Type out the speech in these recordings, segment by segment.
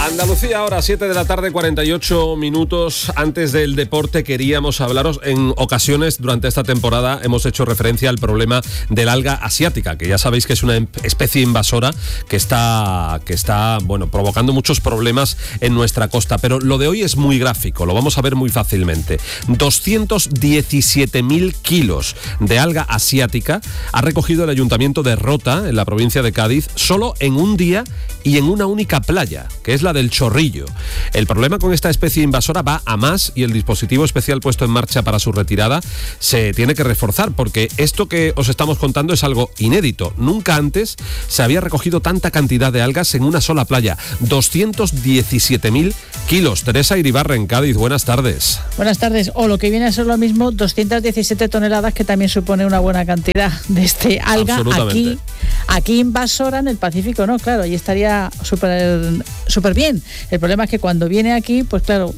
Andalucía, ahora 7 de la tarde, 48 minutos. Antes del deporte queríamos hablaros. En ocasiones durante esta temporada hemos hecho referencia al problema del alga asiática, que ya sabéis que es una especie invasora que está provocando muchos problemas en nuestra costa. Pero lo de hoy es muy gráfico, lo vamos a ver muy fácilmente. 217.000 kilos de alga asiática ha recogido el Ayuntamiento de Rota, en la provincia de Cádiz, solo en un día y en una única playa, que es la del Chorrillo. El problema con esta especie invasora va a más y el dispositivo especial puesto en marcha para su retirada se tiene que reforzar, porque esto que os estamos contando es algo inédito. Nunca antes se había recogido tanta cantidad de algas en una sola playa. 217.000 kilos. Teresa Iribarren, en Cádiz, buenas tardes. Buenas tardes. O lo que viene a ser lo mismo, 217 toneladas, que también supone una buena cantidad de este alga aquí invasora en el Pacífico, ¿no? Claro, y estaría súper bien. El problema es que cuando viene aquí, pues claro,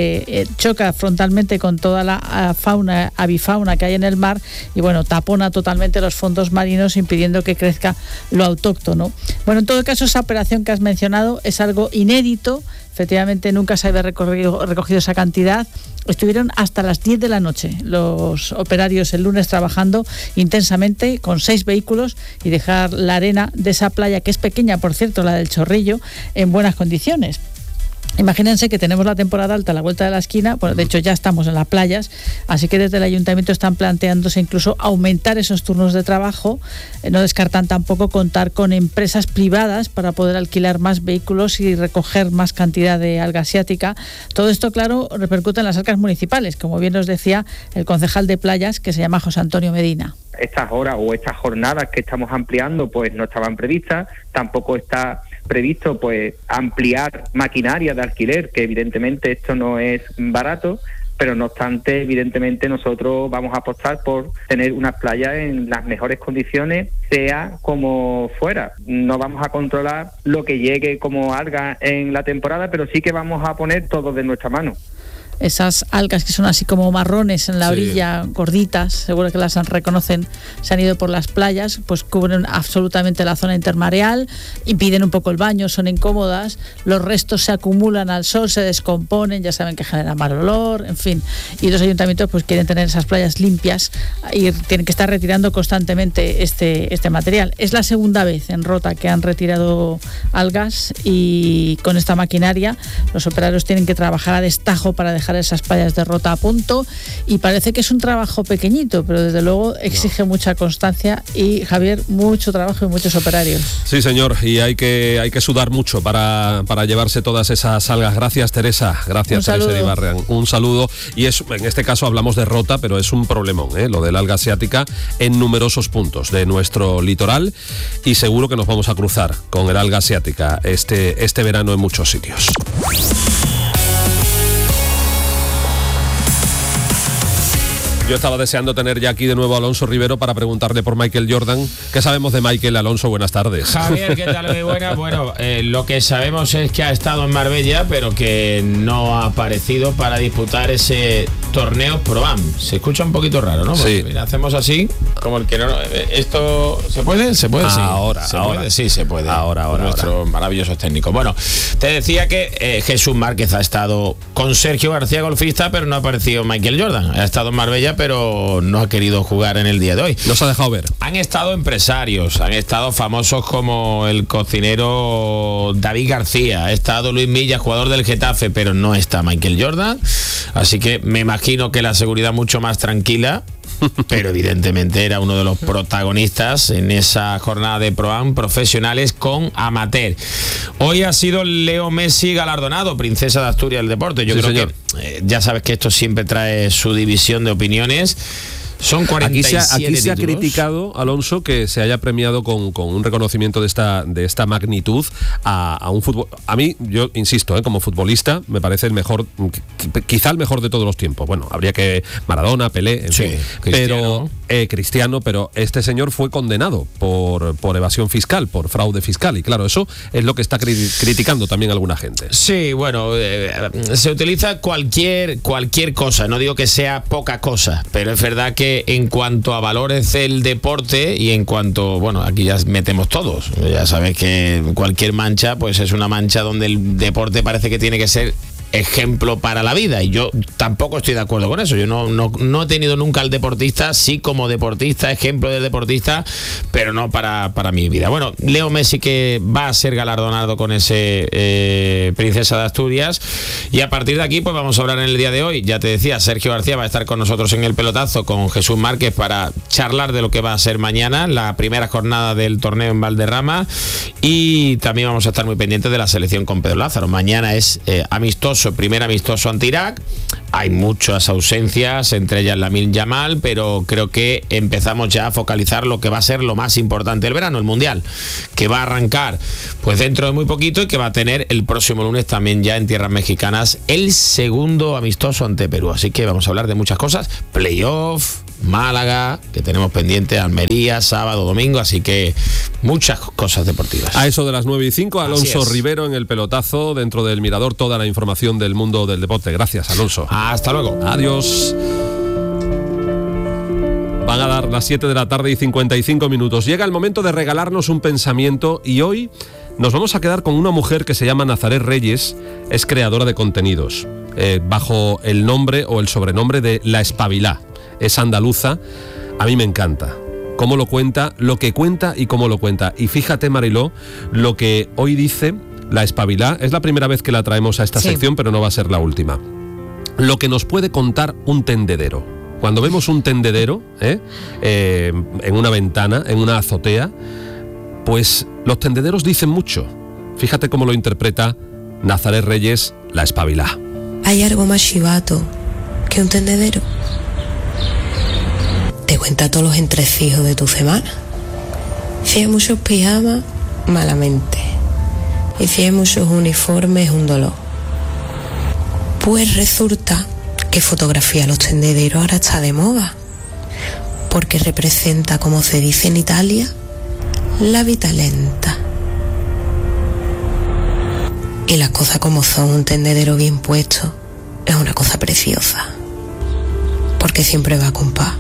choca frontalmente con toda la fauna, avifauna que hay en el mar y bueno, tapona totalmente los fondos marinos, impidiendo que crezca lo autóctono. Bueno, en todo caso, esa operación que has mencionado es algo inédito. Efectivamente, nunca se había recogido esa cantidad. Estuvieron hasta las 10 de la noche los operarios el lunes trabajando intensamente con 6 vehículos y dejar la arena de esa playa, que es pequeña, por cierto, la del Chorrillo, en buenas condiciones. Imagínense que tenemos la temporada alta a la vuelta de la esquina. Bueno, de hecho ya estamos en las playas, así que desde el ayuntamiento están planteándose incluso aumentar esos turnos de trabajo. No descartan tampoco contar con empresas privadas para poder alquilar más vehículos y recoger más cantidad de alga asiática. Todo esto, claro, repercute en las arcas municipales, como bien nos decía el concejal de playas, que se llama José Antonio Medina. Estas horas o estas jornadas que estamos ampliando pues no estaban previstas, tampoco está previsto pues ampliar maquinaria de alquiler, que evidentemente esto no es barato, pero no obstante, evidentemente nosotros vamos a apostar por tener unas playas en las mejores condiciones, sea como fuera. No vamos a controlar lo que llegue como alga en la temporada, pero sí que vamos a poner todo de nuestra mano. Esas algas que son así como marrones en la orilla, gorditas, seguro que las reconocen, se han ido por las playas, pues cubren absolutamente la zona intermareal, impiden un poco el baño, son incómodas, los restos se acumulan al sol, se descomponen, ya saben que genera mal olor, en fin, y los ayuntamientos pues quieren tener esas playas limpias y tienen que estar retirando constantemente este material. Es la segunda vez en Rota que han retirado algas, y con esta maquinaria los operarios tienen que trabajar a destajo para dejar esas playas de Rota a punto, y parece que es un trabajo pequeñito, pero desde luego exige mucha constancia y, Javier, mucho trabajo y muchos operarios. Sí, señor, y hay que sudar mucho para llevarse todas esas algas. Gracias, Teresa. Gracias, Teresa Iribarren. Un saludo. Y en este caso hablamos de Rota, pero es un problemón, lo del alga asiática en numerosos puntos de nuestro litoral, y seguro que nos vamos a cruzar con el alga asiática este verano en muchos sitios. Yo estaba deseando tener ya aquí de nuevo a Alonso Rivero para preguntarle por Michael Jordan. ¿Qué sabemos de Michael? Alonso, buenas tardes. Javier, ¿qué tal? Muy buena. Bueno, lo que sabemos es que ha estado en Marbella, pero que no ha aparecido para disputar ese torneo Pro-Am. Se escucha un poquito raro, ¿no? Porque, sí. Mira, hacemos así, como el que no... ¿Esto se puede? ¿Se puede? Sí. Ahora. Sí, se puede. Ahora. Nuestros maravillosos técnicos. Bueno, te decía que Jesús Márquez ha estado con Sergio García, golfista, pero no ha aparecido Michael Jordan. Ha estado en Marbella, pero no ha querido jugar en el día de hoy. Nos ha dejado ver. Han estado empresarios, han estado famosos como el cocinero David García, ha estado Luis Milla, jugador del Getafe, pero no está Michael Jordan. Así que me imagino que la seguridad mucho más tranquila, pero evidentemente era uno de los protagonistas en esa jornada de Pro-Am profesionales con amateur. Hoy ha sido Leo Messi galardonado, princesa de Asturias del deporte. Yo creo que ya sabes que esto siempre trae su división de opiniones. Son 47 aquí se ha títulos. criticado, Alonso, que se haya premiado con un reconocimiento de esta magnitud a un fútbol. A mí, yo insisto, como futbolista, me parece el mejor, quizá el mejor de todos los tiempos. Bueno, habría que Maradona, Pelé, en fin. Cristiano. Pero Cristiano, pero este señor fue condenado por evasión fiscal, por fraude fiscal, y claro, eso es lo que está criticando también alguna gente. Sí, bueno, se utiliza cualquier cosa, no digo que sea poca cosa, pero es verdad que que en cuanto a valores del deporte y en cuanto, bueno, aquí ya metemos todos, ya sabes que cualquier mancha pues es una mancha donde el deporte parece que tiene que ser ejemplo para la vida, y yo tampoco estoy de acuerdo con eso. Yo no he tenido nunca al deportista, sí como deportista, ejemplo de deportista, pero no para mi vida. Bueno, Leo Messi, que va a ser galardonado con ese Princesa de Asturias, y a partir de aquí pues vamos a hablar en el día de hoy. Ya te decía, Sergio García va a estar con nosotros en el pelotazo con Jesús Márquez para charlar de lo que va a ser mañana, la primera jornada del torneo en Valderrama, y también vamos a estar muy pendientes de la selección con Pedro Lázaro. Mañana es primer amistoso ante Irak. Hay muchas ausencias, entre ellas Lamine Yamal, pero creo que empezamos ya a focalizar lo que va a ser lo más importante del verano, el Mundial, que va a arrancar pues dentro de muy poquito y que va a tener el próximo lunes también ya en tierras mexicanas el segundo amistoso ante Perú. Así que vamos a hablar de muchas cosas, playoff, Málaga, que tenemos pendiente, Almería, sábado, domingo, así que muchas cosas deportivas. A eso de las 9:05, Alonso Rivero en el pelotazo, dentro del Mirador, toda la información del mundo del deporte. Gracias, Alonso. Hasta luego. Adiós. Van a dar las 7 de la tarde y 55 minutos. Llega el momento de regalarnos un pensamiento, y hoy nos vamos a quedar con una mujer que se llama Nazaret Reyes, es creadora de contenidos, bajo el nombre o el sobrenombre de La Espabilá. Es andaluza. A mí me encanta cómo lo cuenta, lo que cuenta y cómo lo cuenta. Y fíjate, Mariló, lo que hoy dice La Espabilá. Es la primera vez que la traemos a esta sección, pero no va a ser la última. Lo que nos puede contar un tendedero. Cuando vemos un tendedero en una ventana, en una azotea, pues los tendederos dicen mucho. Fíjate cómo lo interpreta Nazaret Reyes, La Espabilá. ¿Hay algo más chivato que un tendedero? Te cuenta todos los entresijos de tu semana. Si hay muchos pijamas, malamente. Y si hay muchos uniformes, un dolor. Pues resulta que fotografía los tendederos ahora está de moda, porque representa, como se dice en Italia, la vita lenta. Y las cosas como son, un tendedero bien puesto es una cosa preciosa, porque siempre va con paz.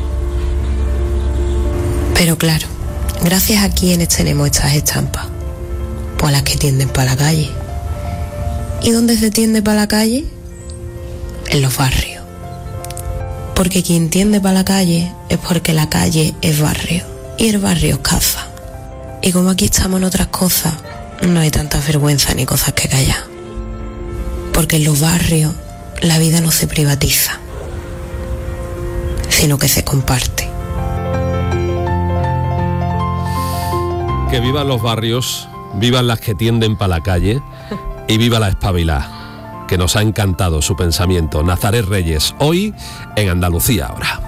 Pero claro, gracias a quienes tenemos estas estampas, pues a las que tienden para la calle. ¿Y dónde se tiende para la calle? En los barrios. Porque quien tiende para la calle es porque la calle es barrio y el barrio es casa. Y como aquí estamos en otras cosas, no hay tanta vergüenza ni cosas que callar. Porque en los barrios la vida no se privatiza, sino que se comparte. Que vivan los barrios, vivan las que tienden para la calle y viva La Espabilá, que nos ha encantado su pensamiento. Nazaret Reyes, hoy en Andalucía ahora.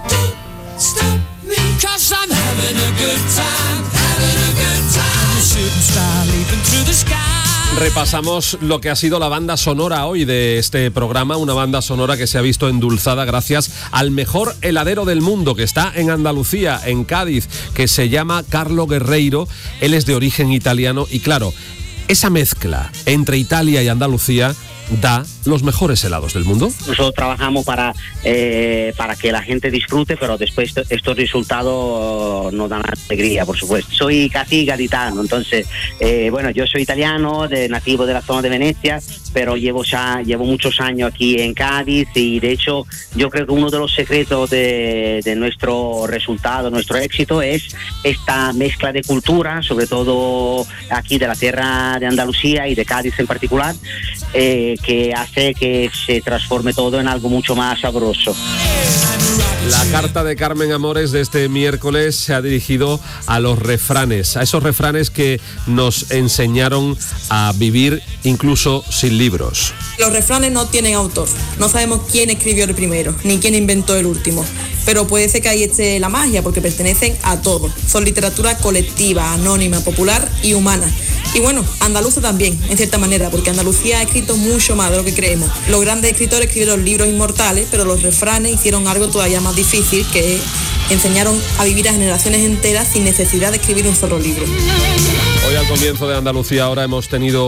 Repasamos lo que ha sido la banda sonora hoy de este programa, una banda sonora que se ha visto endulzada gracias al mejor heladero del mundo, que está en Andalucía, en Cádiz, que se llama Carlo Guerreiro. Él es de origen italiano y claro, esa mezcla entre Italia y Andalucía da los mejores helados del mundo. Nosotros trabajamos para que la gente disfrute, pero después estos resultados nos dan alegría, por supuesto. Soy casi gaditano, entonces, bueno, yo soy italiano, nativo de la zona de Venecia, pero llevo muchos años aquí en Cádiz, y de hecho yo creo que uno de los secretos de nuestro resultado, nuestro éxito, es esta mezcla de cultura, sobre todo aquí de la tierra de Andalucía y de Cádiz en particular, que hace que se transforme todo en algo mucho más sabroso. La carta de Carmen Amores de este miércoles se ha dirigido a los refranes, a esos refranes que nos enseñaron a vivir incluso sin libros. Los refranes no tienen autor, no sabemos quién escribió el primero, ni quién inventó el último, pero puede ser que ahí esté la magia, porque pertenecen a todos. Son literatura colectiva, anónima, popular y humana. Y bueno, andaluza también, en cierta manera, porque Andalucía ha escrito mucho más de lo que creemos. Los grandes escritores escribieron libros inmortales, pero los refranes hicieron algo todavía más difícil, que enseñaron a vivir a generaciones enteras sin necesidad de escribir un solo libro. Hoy al comienzo de Andalucía ahora hemos tenido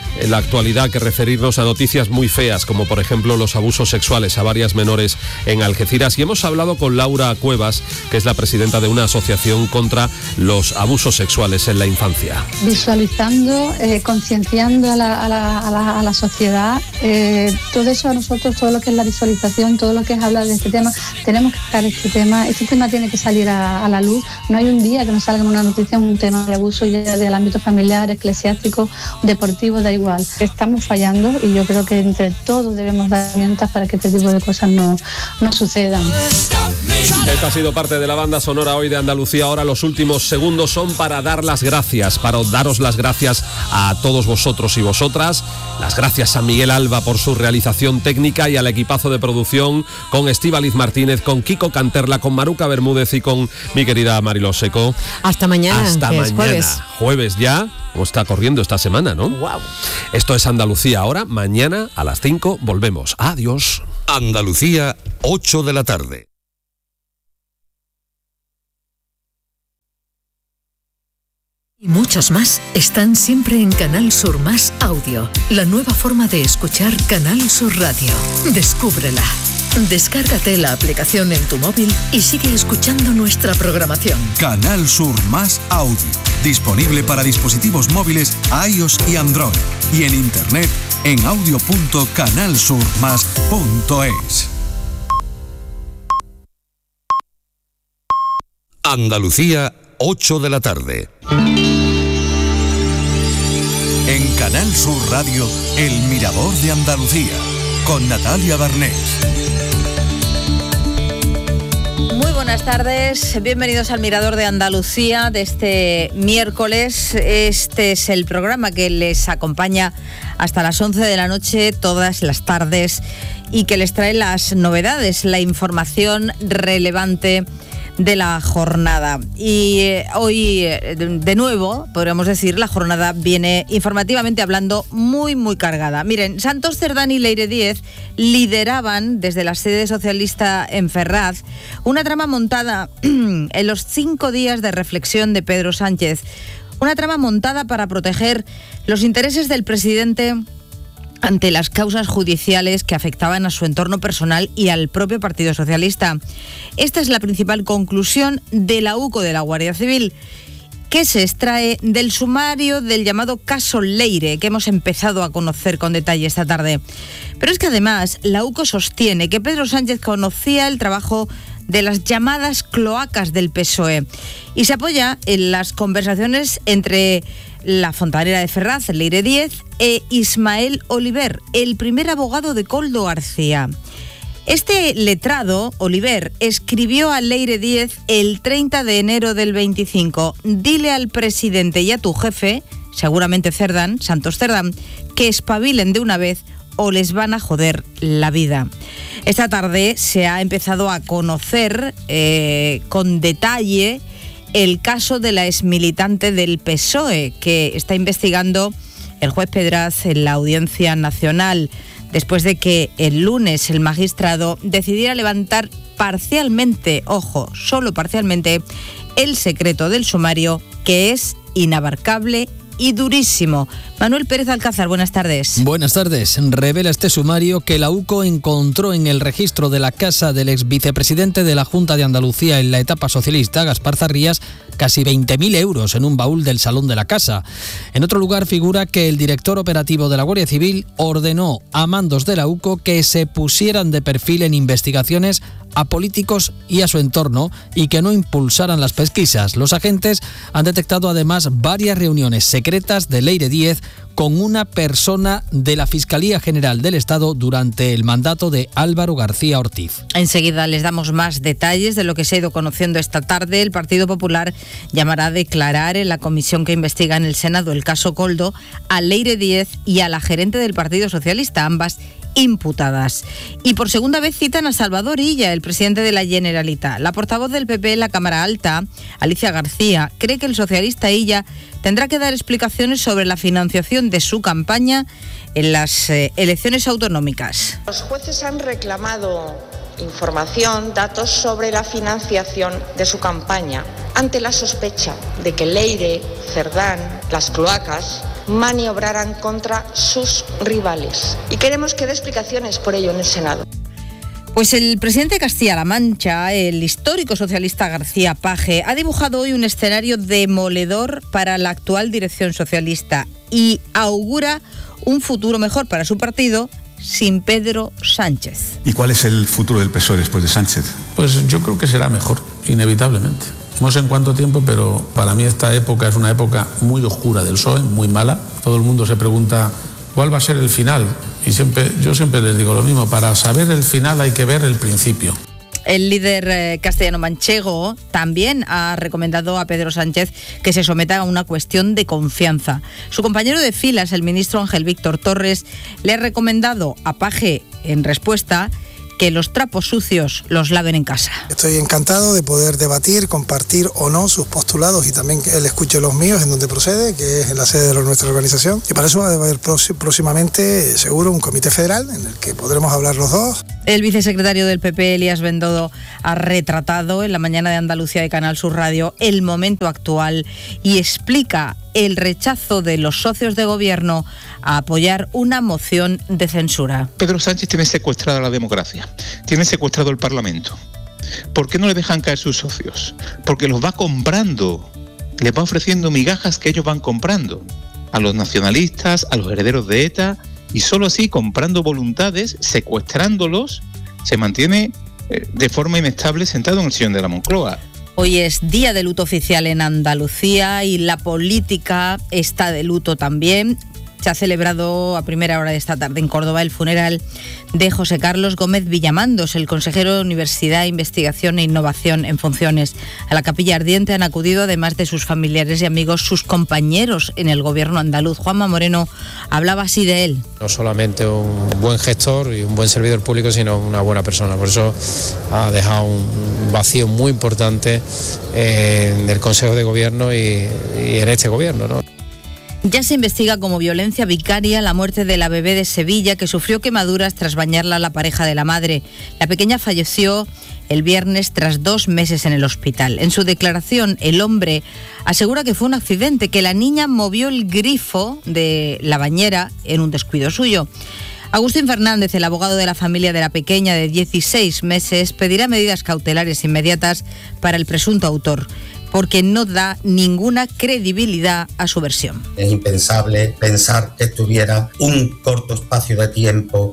en la actualidad que referirnos a noticias muy feas, como por ejemplo los abusos sexuales a varias menores en Algeciras. Y hemos hablado con Laura Cuevas, que es la presidenta de una asociación contra los abusos sexuales en la infancia. Visualizando, concienciando a la sociedad, todo eso a nosotros, todo lo que es la visualización, todo lo que es hablar de este tema, tenemos que sacar este tema tiene que salir a la luz. No hay un día que no salga una noticia, un tema de abuso ya del ámbito familiar, eclesiástico, deportivo, da igual. Estamos fallando y yo creo que entre todos debemos dar herramientas para que este tipo de cosas no sucedan. Esta ha sido parte de la banda sonora hoy de Andalucía. Ahora los últimos segundos son para dar las gracias, para daros las gracias a todos vosotros y vosotras. Las gracias a Miguel Alba por su realización técnica y al equipazo de producción, con Estíbaliz Martínez, con Kiko Canterla, con Maruca Bermúdez y con mi querida Mariló Seco. Hasta mañana. Hasta mañana. Jueves ya. O está corriendo esta semana, ¿no? Wow. Esto es Andalucía ahora. Mañana a las 5 volvemos. Adiós. Andalucía, 8 de la tarde. Y muchos más están siempre en Canal Sur Más Audio, la nueva forma de escuchar Canal Sur Radio. Descúbrela. Descárgate la aplicación en tu móvil y sigue escuchando nuestra programación. Canal Sur Más Audio, disponible para dispositivos móviles iOS y Android, y en internet en audio.canalsurmas.es. Andalucía, 8 de la tarde. En Canal Sur Radio, El Mirador de Andalucía, con Natalia Barnés. Muy buenas tardes, bienvenidos al Mirador de Andalucía de este miércoles. Este es el programa que les acompaña hasta las 11 de la noche todas las tardes y que les trae las novedades, la información relevante de la jornada. Y hoy, de nuevo, podríamos decir, la jornada viene informativamente hablando muy cargada. Miren, Santos Cerdán y Leire Díez lideraban desde la sede socialista en Ferraz una trama montada en los 5 días de reflexión de Pedro Sánchez. Una trama montada para proteger los intereses del presidente ante las causas judiciales que afectaban a su entorno personal y al propio Partido Socialista. Esta es la principal conclusión de la UCO de la Guardia Civil, que se extrae del sumario del llamado caso Leire, que hemos empezado a conocer con detalle esta tarde. Pero es que además la UCO sostiene que Pedro Sánchez conocía el trabajo de las llamadas cloacas del PSOE y se apoya en las conversaciones entre la fontanera de Ferraz, Leire Díez, e Ismael Oliver, el primer abogado de Koldo García. Este letrado, Oliver, escribió a Leire Díez el 30 de enero del 25. Dile al presidente y a tu jefe, seguramente Cerdán, Santos Cerdán, que espabilen de una vez o les van a joder la vida. Esta tarde se ha empezado a conocer con detalle el caso de la exmilitante del PSOE, que está investigando el juez Pedraz en la Audiencia Nacional, después de que el lunes el magistrado decidiera levantar parcialmente, ojo, solo parcialmente, el secreto del sumario, que es inabarcable y durísimo. Manuel Pérez Alcázar, buenas tardes. Buenas tardes. Revela este sumario que la UCO encontró en el registro de la casa del ex vicepresidente de la Junta de Andalucía en la etapa socialista, Gaspar Zarrías, casi 20.000 euros en un baúl del salón de la casa. En otro lugar figura que el director operativo de la Guardia Civil ordenó a mandos de la UCO que se pusieran de perfil en investigaciones a políticos y a su entorno y que no impulsaran las pesquisas. Los agentes han detectado además varias reuniones secretas de Leire Díez con una persona de la Fiscalía General del Estado durante el mandato de Álvaro García Ortiz. Enseguida les damos más detalles de lo que se ha ido conociendo esta tarde. El Partido Popular llamará a declarar en la comisión que investiga en el Senado el caso Koldo a Leire Díez y a la gerente del Partido Socialista, ambas imputadas. Y por segunda vez citan a Salvador Illa, el presidente de la Generalitat. La portavoz del PP en la Cámara Alta, Alicia García, cree que el socialista Illa tendrá que dar explicaciones sobre la financiación de su campaña en las elecciones autonómicas. Los jueces han reclamado información, datos sobre la financiación de su campaña, ante la sospecha de que Leire, Cerdán, las cloacas maniobraran contra sus rivales. Y queremos que dé explicaciones por ello en el Senado. Pues el presidente de Castilla-La Mancha, el histórico socialista García Page, ha dibujado hoy un escenario demoledor para la actual dirección socialista y augura un futuro mejor para su partido sin Pedro Sánchez. ¿Y cuál es el futuro del PSOE después de Sánchez? Pues yo creo que será mejor, inevitablemente. No sé en cuánto tiempo, pero para mí esta época es una época muy oscura del PSOE, muy mala. Todo el mundo se pregunta cuál va a ser el final. Y yo siempre les digo lo mismo, para saber el final hay que ver el principio. El líder castellano-manchego también ha recomendado a Pedro Sánchez que se someta a una cuestión de confianza. Su compañero de filas, el ministro Ángel Víctor Torres, le ha recomendado a Page, en respuesta, que los trapos sucios los laven en casa. Estoy encantado de poder debatir, compartir o no sus postulados y también que él escuche los míos en donde procede, que es en la sede de nuestra organización. Y para eso va a haber próximamente, seguro, un comité federal en el que podremos hablar los dos. El vicesecretario del PP, Elías Bendodo, ha retratado en la mañana de Andalucía de Canal Sur Radio el momento actual y explica el rechazo de los socios de gobierno a apoyar una moción de censura. Pedro Sánchez tiene secuestrada la democracia, tiene secuestrado el Parlamento. ¿Por qué no le dejan caer sus socios? Porque los va comprando, les va ofreciendo migajas que ellos van comprando a los nacionalistas, a los herederos de ETA, y solo así, comprando voluntades, secuestrándolos, se mantiene de forma inestable sentado en el sillón de la Moncloa. Hoy es día de luto oficial en Andalucía y la política está de luto también. Se ha celebrado a primera hora de esta tarde en Córdoba el funeral de José Carlos Gómez Villamandos, el consejero de Universidad, Investigación e Innovación en funciones. A la capilla ardiente han acudido, además de sus familiares y amigos, sus compañeros en el gobierno andaluz. Juanma Moreno hablaba así de él. No solamente un buen gestor y un buen servidor público, sino una buena persona. Por eso ha dejado un vacío muy importante en el Consejo de Gobierno y en este gobierno, ¿no? Ya se investiga como violencia vicaria la muerte de la bebé de Sevilla que sufrió quemaduras tras bañarla a la pareja de la madre. La pequeña falleció el viernes tras 2 meses en el hospital. En su declaración, el hombre asegura que fue un accidente, que la niña movió el grifo de la bañera en un descuido suyo. Agustín Fernández, el abogado de la familia de la pequeña de 16 meses, pedirá medidas cautelares inmediatas para el presunto autor, porque no da ninguna credibilidad a su versión. Es impensable pensar que tuviera un corto espacio de tiempo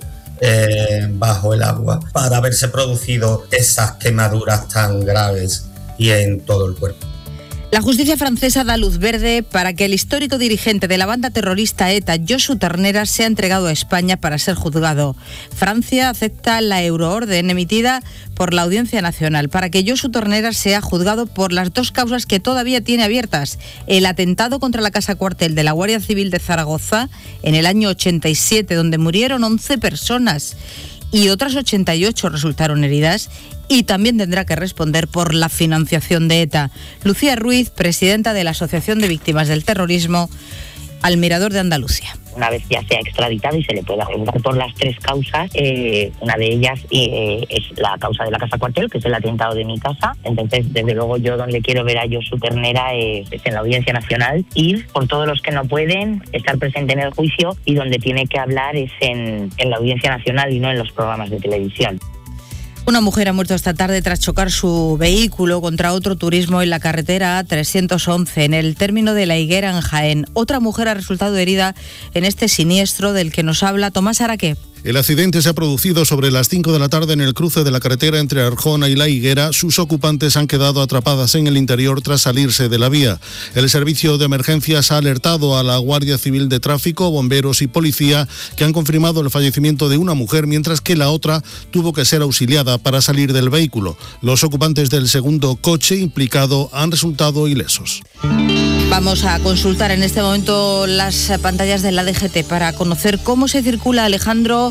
bajo el agua para haberse producido esas quemaduras tan graves y en todo el cuerpo. La justicia francesa da luz verde para que el histórico dirigente de la banda terrorista ETA, Josu Ternera, sea entregado a España para ser juzgado. Francia acepta la euroorden emitida por la Audiencia Nacional para que Josu Ternera sea juzgado por las 2 causas que todavía tiene abiertas: el atentado contra la casa cuartel de la Guardia Civil de Zaragoza en el año 87, donde murieron 11 personas y otras 88 resultaron heridas, y también tendrá que responder por la financiación de ETA. Lucía Ruiz, presidenta de la Asociación de Víctimas del Terrorismo, al Mirador de Andalucía. Una vez ya sea extraditado y se le pueda juzgar por las 3 causas, una de ellas es la causa de la casa cuartel, que es el atentado de mi casa. Entonces, desde luego, yo donde quiero ver a Josu Ternera es en la Audiencia Nacional, ir por todos los que no pueden estar presente en el juicio, y donde tiene que hablar es en la Audiencia Nacional y no en los programas de televisión. Una mujer ha muerto esta tarde tras chocar su vehículo contra otro turismo en la carretera A311 en el término de La Higuera, en Jaén. Otra mujer ha resultado herida en este siniestro del que nos habla Tomás Araque. El accidente se ha producido sobre las 5 de la tarde en el cruce de la carretera entre Arjona y La Higuera. Sus ocupantes han quedado atrapadas en el interior tras salirse de la vía. El servicio de emergencias ha alertado a la Guardia Civil de Tráfico, bomberos y policía, que han confirmado el fallecimiento de una mujer, mientras que la otra tuvo que ser auxiliada para salir del vehículo. Los ocupantes del segundo coche implicado han resultado ilesos. Vamos a consultar en este momento las pantallas de la DGT para conocer cómo se circula, Alejandro,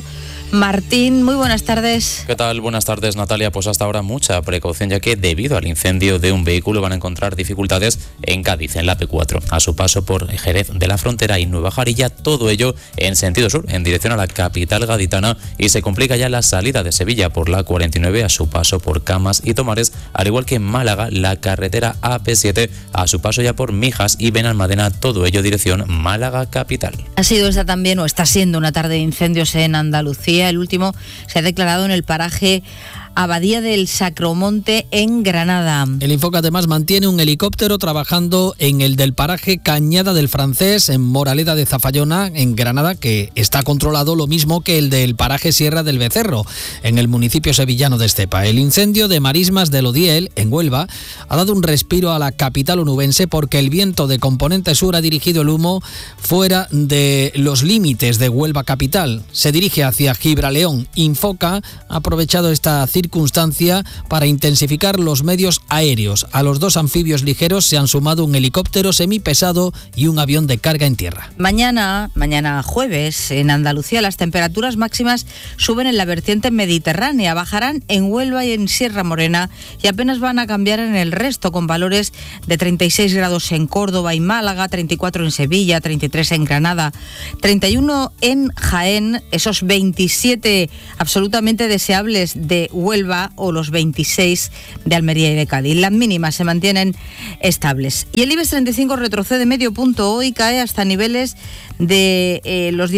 Martín, muy buenas tardes. ¿Qué tal? Buenas tardes, Natalia. Pues hasta ahora mucha precaución, ya que debido al incendio de un vehículo van a encontrar dificultades en Cádiz, en la P4, a su paso por Jerez de la Frontera y Nueva Jarilla, todo ello en sentido sur, en dirección a la capital gaditana, y se complica ya la salida de Sevilla por la 49 a su paso por Camas y Tomares, al igual que en Málaga, la carretera AP7 a su paso ya por Mijas y Benalmádena, todo ello dirección Málaga capital. Ha sido esta también, o está siendo, una tarde de incendios en Andalucía. El último se ha declarado en el paraje Abadía del Sacromonte en Granada. El Infoca además mantiene un helicóptero trabajando en el del paraje Cañada del Francés, en Moraleda de Zafallona, en Granada, que está controlado, lo mismo que el del paraje Sierra del Becerro, en el municipio sevillano de Estepa. El incendio de Marismas del Odiel, en Huelva, ha dado un respiro a la capital onubense porque el viento de componente sur ha dirigido el humo fuera de los límites de Huelva capital. Se dirige hacia Gibraleón. Infoca ha aprovechado esta circunstancia para intensificar los medios aéreos. A los 2 anfibios ligeros se han sumado un helicóptero semipesado y un avión de carga en tierra. Mañana jueves, en Andalucía las temperaturas máximas suben en la vertiente mediterránea, bajarán en Huelva y en Sierra Morena y apenas van a cambiar en el resto, con valores de 36 grados en Córdoba y Málaga, 34 en Sevilla, 33 en Granada, 31 en Jaén, esos 27 absolutamente deseables de Huelva o los 26 de Almería y de Cádiz. Las mínimas se mantienen estables. Y el IBEX 35 retrocede medio punto hoy, cae hasta niveles de los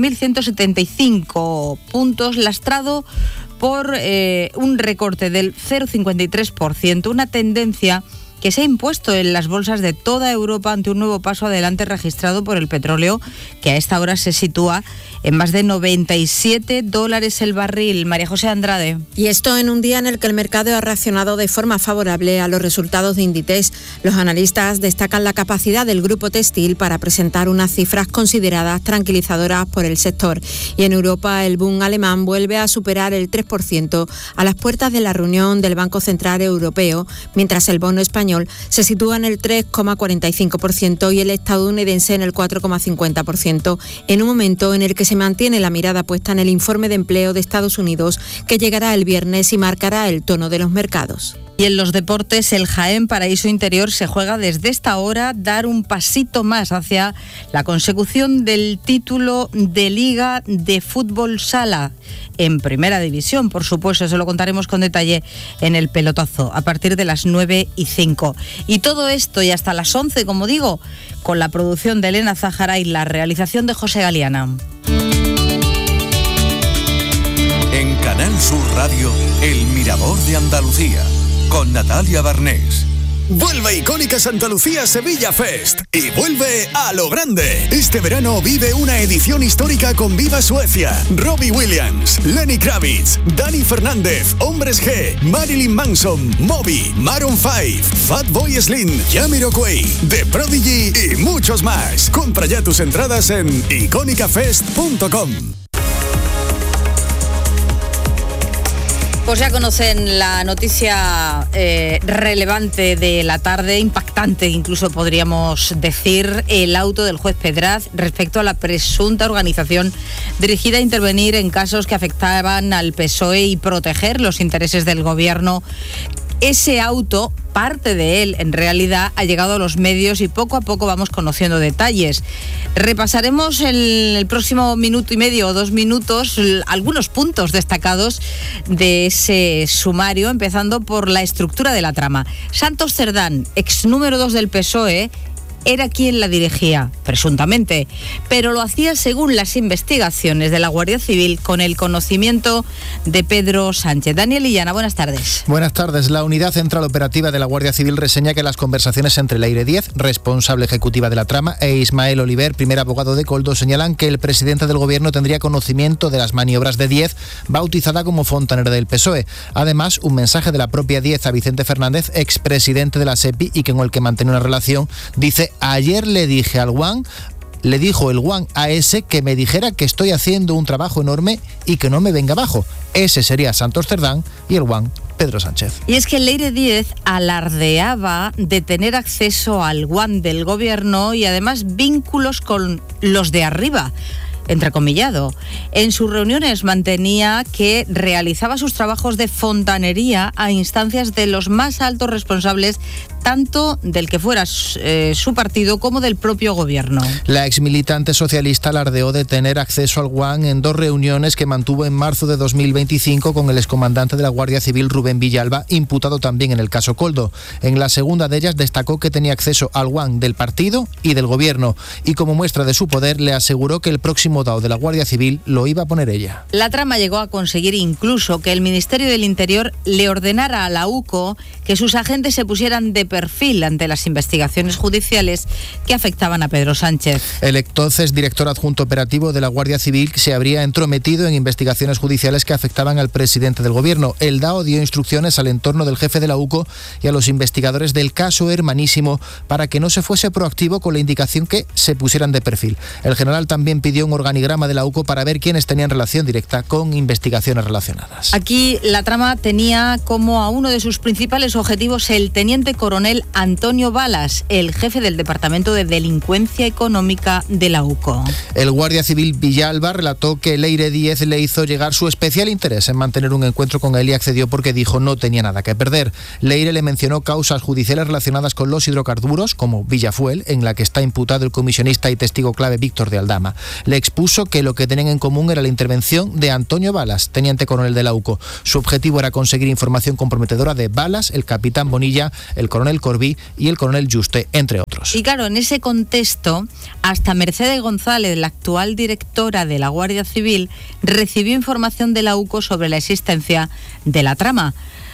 18.175 puntos, lastrado por un recorte del 0,53%, una tendencia que se ha impuesto en las bolsas de toda Europa ante un nuevo paso adelante registrado por el petróleo, que a esta hora se sitúa en más de $97 el barril. María José Andrade. Y esto en un día en el que el mercado ha reaccionado de forma favorable a los resultados de Inditex. Los analistas destacan la capacidad del grupo textil para presentar unas cifras consideradas tranquilizadoras por el sector. Y en Europa el boom alemán vuelve a superar el 3% a las puertas de la reunión del Banco Central Europeo, mientras el bono español se sitúa en el 3,45% y el estadounidense en el 4,50%, en un momento en el que se mantiene la mirada puesta en el informe de empleo de Estados Unidos, que llegará el viernes y marcará el tono de los mercados. Y en los deportes, el Jaén Paraíso Interior se juega desde esta hora dar un pasito más hacia la consecución del título de Liga de Fútbol Sala en Primera División. Por supuesto, se lo contaremos con detalle en el pelotazo a partir de las 9:05. Y todo esto y hasta las 11, como digo, con la producción de Elena Zahara y la realización de José Galiana. En Canal Sur Radio, El Mirador de Andalucía, con Natalia Barnés. Vuelve Icónica Santa Lucía Sevilla Fest y vuelve a lo grande. Este verano vive una edición histórica con Viva Suecia, Robbie Williams, Lenny Kravitz, Dani Fernández, Hombres G, Marilyn Manson, Moby, Maroon 5, Fatboy Slim, Jamiroquai, The Prodigy y muchos más. Compra ya tus entradas en iconicafest.com. Pues ya conocen la noticia relevante de la tarde, impactante incluso podríamos decir, el auto del juez Pedraz respecto a la presunta organización dirigida a intervenir en casos que afectaban al PSOE y proteger los intereses del gobierno. Ese auto, parte de él, en realidad, ha llegado a los medios y poco a poco vamos conociendo detalles. Repasaremos en el próximo minuto y medio o 2 minutos algunos puntos destacados de ese sumario, empezando por la estructura de la trama. Santos Cerdán, ex número 2 del PSOE, era quien la dirigía, presuntamente, pero lo hacía según las investigaciones de la Guardia Civil con el conocimiento de Pedro Sánchez. Daniel Illana, buenas tardes. Buenas tardes. La Unidad Central Operativa de la Guardia Civil reseña que las conversaciones entre Leire Díez, responsable ejecutiva de la trama, e Ismael Oliver, primer abogado de Koldo, señalan que el presidente del gobierno tendría conocimiento de las maniobras de Díez, bautizada como fontanera del PSOE. Además, un mensaje de la propia Díez a Vicente Fernández, expresidente de la SEPI y con el que mantiene una relación, dice: ayer le dije al Guan, le dijo el Guan a ese que me dijera que estoy haciendo un trabajo enorme y que no me venga abajo. Ese sería Santos Cerdán y el Guan Pedro Sánchez. Y es que Leire Díez alardeaba de tener acceso al Guan del gobierno y además vínculos con los de arriba. entrecomillado. En sus reuniones mantenía que realizaba sus trabajos de fontanería a instancias de los más altos responsables, tanto del que fuera su partido como del propio gobierno. La exmilitante socialista alardeó de tener acceso al WAN en 2 reuniones que mantuvo en marzo de 2025 con el excomandante de la Guardia Civil, Rubén Villalba, imputado también en el caso Koldo. En la segunda de ellas destacó que tenía acceso al WAN del partido y del gobierno, y como muestra de su poder le aseguró que el próximo DAO de la Guardia Civil lo iba a poner ella. La trama llegó a conseguir incluso que el Ministerio del Interior le ordenara a la UCO que sus agentes se pusieran de perfil ante las investigaciones judiciales que afectaban a Pedro Sánchez. El entonces director adjunto operativo de la Guardia Civil se habría entrometido en investigaciones judiciales que afectaban al presidente del gobierno. El DAO dio instrucciones al entorno del jefe de la UCO y a los investigadores del caso Hermanísimo para que no se fuese proactivo, con la indicación que se pusieran de perfil. El general también pidió un organigrama de la UCO para ver quiénes tenían relación directa con investigaciones relacionadas. Aquí la trama tenía como a uno de sus principales objetivos el teniente coronel Antonio Balas, el jefe del Departamento de Delincuencia Económica de la UCO. El guardia civil Villalba relató que Leire Díez le hizo llegar su especial interés en mantener un encuentro con él y accedió porque dijo no tenía nada que perder. Leire le mencionó causas judiciales relacionadas con los hidrocarburos, como Villafuel, en la que está imputado el comisionista y testigo clave Víctor de Aldama. Le expuso que lo que tenían en común era la intervención de Antonio Balas, teniente coronel de la UCO. Su objetivo era conseguir información comprometedora de Balas, el capitán Bonilla, el coronel Corbí y el coronel Juste, entre otros. Y claro, en ese contexto, hasta Mercedes González, la actual directora de la Guardia Civil, recibió información de la UCO sobre la existencia de la trama.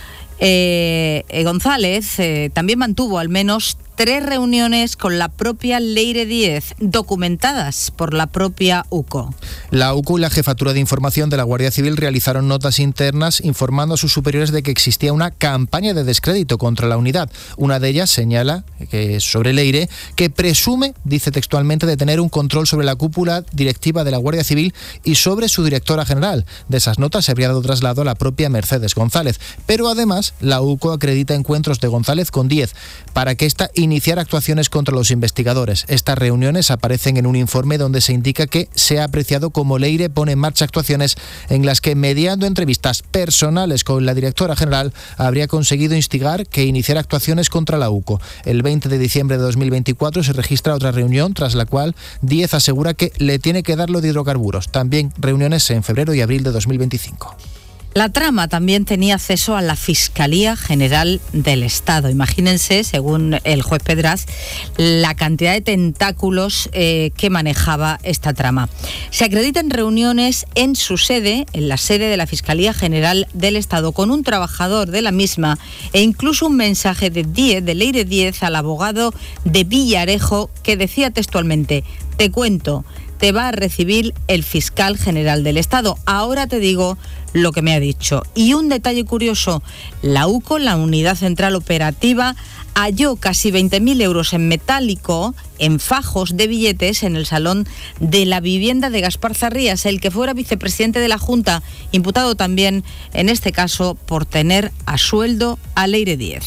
González también mantuvo al menos 3 reuniones con la propia Leire Díez, documentadas por la propia UCO. La UCO y la Jefatura de Información de la Guardia Civil realizaron notas internas informando a sus superiores de que existía una campaña de descrédito contra la unidad. Una de ellas señala, que es sobre Leire, que presume, dice textualmente, de tener un control sobre la cúpula directiva de la Guardia Civil y sobre su directora general. De esas notas se habría dado traslado a la propia Mercedes González. Pero además, la UCO acredita encuentros de González con Díez para que ésta iniciar actuaciones contra los investigadores. Estas reuniones aparecen en un informe donde se indica que se ha apreciado cómo Leire pone en marcha actuaciones en las que, mediando entrevistas personales con la directora general, habría conseguido instigar que iniciara actuaciones contra la UCO. El 20 de diciembre de 2024 se registra otra reunión, tras la cual Díez asegura que le tiene que dar lo de hidrocarburos. También reuniones en febrero y abril de 2025. La trama también tenía acceso a la Fiscalía General del Estado. Imagínense, según el juez Pedraz, la cantidad de tentáculos que manejaba esta trama. Se acreditan reuniones en su sede, en la sede de la Fiscalía General del Estado, con un trabajador de la misma e incluso un mensaje de Leire Díez al abogado de Villarejo que decía textualmente: te cuento, te va a recibir el fiscal general del Estado. Ahora te digo lo que me ha dicho. Y un detalle curioso, la UCO, la Unidad Central Operativa, halló casi 20.000 euros en metálico, en fajos de billetes, en el salón de la vivienda de Gaspar Zarrías, el que fuera vicepresidente de la Junta, imputado también, en este caso, por tener a sueldo a Leire Díez.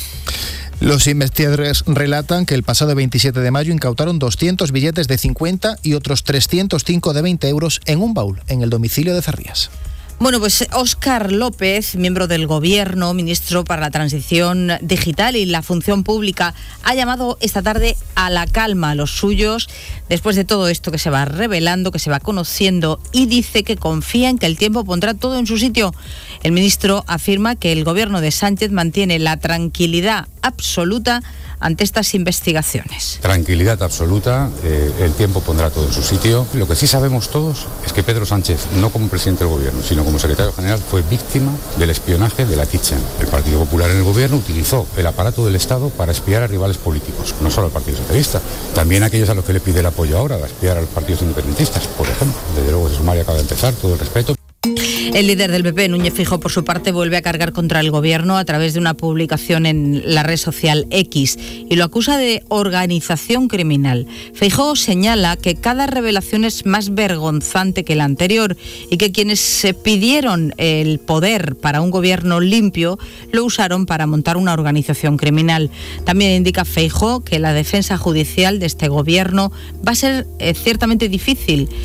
Los investigadores relatan que el pasado 27 de mayo incautaron 200 billetes de 50 y otros 305 de 20 euros en un baúl en el domicilio de Zarrías. Bueno, pues Óscar López, miembro del Gobierno, ministro para la Transición Digital y la Función Pública, ha llamado esta tarde a la calma a los suyos después de todo esto que se va revelando, que se va conociendo, y dice que confía en que el tiempo pondrá todo en su sitio. El ministro afirma que el Gobierno de Sánchez mantiene la tranquilidad absoluta ante estas investigaciones. Tranquilidad absoluta, el tiempo pondrá todo en su sitio. Lo que sí sabemos todos es que Pedro Sánchez, no como presidente del Gobierno, sino como secretario general, fue víctima del espionaje de la Kitchen. El Partido Popular en el Gobierno utilizó el aparato del Estado para espiar a rivales políticos, no solo al Partido Socialista, también a aquellos a los que le pide el apoyo ahora, a espiar a los partidos independentistas, por ejemplo. Desde luego, ese sumario acaba de empezar, todo el respeto. El líder del PP, Núñez Feijóo, por su parte, vuelve a cargar contra el Gobierno a través de una publicación en la red social X y lo acusa de organización criminal. Feijóo señala que cada revelación es más vergonzante que la anterior y que quienes se pidieron el poder para un gobierno limpio lo usaron para montar una organización criminal. También indica Feijóo que la defensa judicial de este gobierno va a ser ciertamente difícil,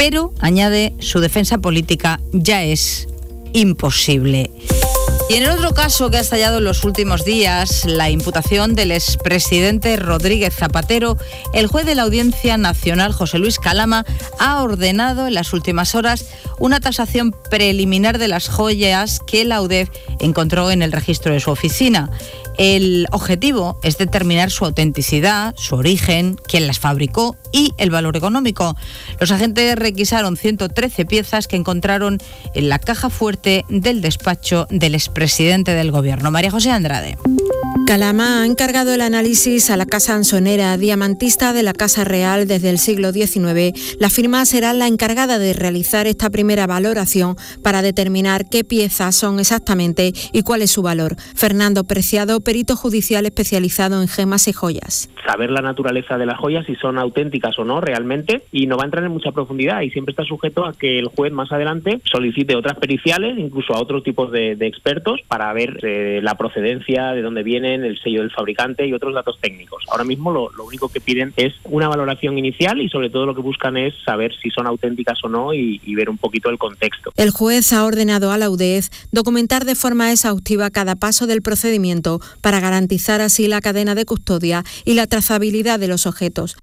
Pero, añade, su defensa política ya es imposible. Y en el otro caso que ha estallado en los últimos días, la imputación del expresidente Rodríguez Zapatero, el juez de la Audiencia Nacional, José Luis Calama, ha ordenado en las últimas horas una tasación preliminar de las joyas que la UDEF encontró en el registro de su oficina. El objetivo es determinar su autenticidad, su origen, quién las fabricó y el valor económico. Los agentes requisaron 113 piezas que encontraron en la caja fuerte del despacho del expresidente del Gobierno. María José Andrade. Calama ha encargado el análisis a la Casa Ansonera, diamantista de la Casa Real desde el siglo XIX. La firma será la encargada de realizar esta primera valoración para determinar qué piezas son exactamente y cuál es su valor. Fernando Preciado, perito judicial especializado en gemas y joyas. Saber la naturaleza de las joyas, si son auténticas o no realmente, y no va a entrar en mucha profundidad y siempre está sujeto a que el juez más adelante solicite otras periciales, incluso a otros tipos de expertos, para ver la procedencia, de dónde vienen, el sello del fabricante y otros datos técnicos. Ahora mismo lo único que piden es una valoración inicial y sobre todo lo que buscan es saber si son auténticas o no y ver un poquito el contexto. El juez ha ordenado a la UDEF documentar de forma exhaustiva cada paso del procedimiento para garantizar así la cadena de custodia y la trazabilidad de los objetos.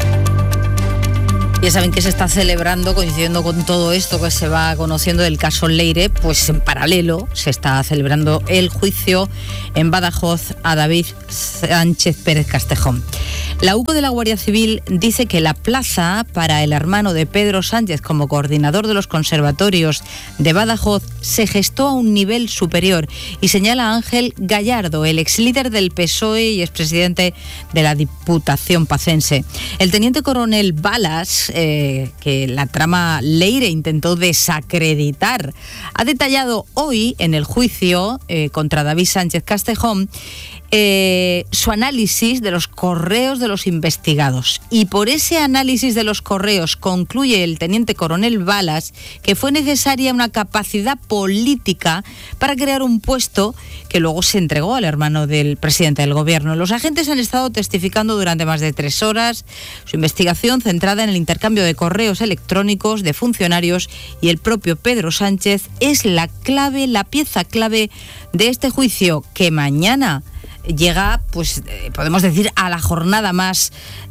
Ya saben que se está celebrando, coincidiendo con todo esto que se va conociendo del caso Leire, pues en paralelo se está celebrando el juicio en Badajoz a David Sánchez Pérez Castejón. La UCO de la Guardia Civil dice que la plaza para el hermano de Pedro Sánchez como coordinador de los conservatorios de Badajoz se gestó a un nivel superior y señala a Ángel Gallardo, el exlíder del PSOE y expresidente de la Diputación pacense. El teniente coronel Balas, que la trama Leire intentó desacreditar, ha detallado hoy en el juicio contra David Sánchez Castejón su análisis de los correos de los investigados. Y por ese análisis de los correos concluye el teniente coronel Balas que fue necesaria una capacidad política para crear un puesto que luego se entregó al hermano del presidente del Gobierno. Los agentes han estado testificando durante más de 3 horas. Su investigación centrada en el intercambio de correos electrónicos de funcionarios y el propio Pedro Sánchez es la clave, la pieza clave de este juicio que mañana llega, pues podemos decir, a la jornada más